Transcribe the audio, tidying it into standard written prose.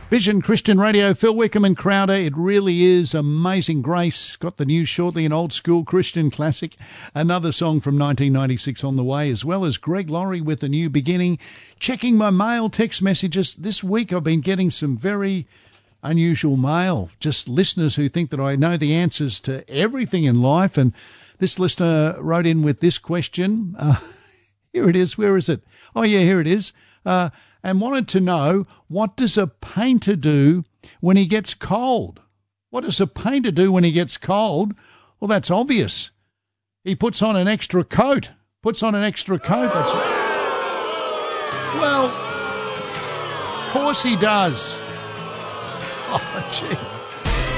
Vision Christian Radio, Phil Wickham and Crowder. It really is Amazing Grace. Got the news shortly, an old school Christian classic. Another song from 1996 on the way, as well as Greg Laurie with A New Beginning. Checking my mail text messages. This week I've been getting some very unusual mail. Just listeners who think that I know the answers to everything in life. And this listener wrote in with this question. Here it is. Where is it? Oh, yeah, here it is. And wanted to know, what does a painter do when he gets cold? What does a painter do when he gets cold? Well, that's obvious. He puts on an extra coat. That's well, of course he does. Oh, gee.